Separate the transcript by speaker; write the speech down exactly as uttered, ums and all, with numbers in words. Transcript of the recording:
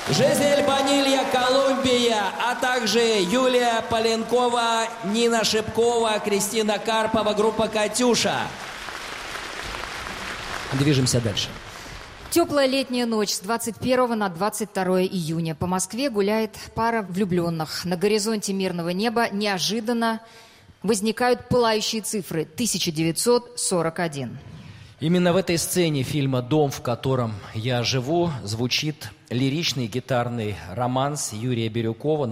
Speaker 1: Жизель Банилья, Колумбия, а также Юлия Поленкова, Нина Шипкова, Кристина Карпова, группа «Катюша». Движемся дальше.
Speaker 2: Теплая летняя ночь с двадцать первого на двадцать второе июня. По Москве гуляет пара влюбленных. На горизонте мирного неба неожиданно возникают пылающие цифры. тысяча девятьсот сорок один.
Speaker 1: Именно в этой сцене фильма «Дом, в котором я живу» звучит лиричный гитарный романс Юрия Бирюкова.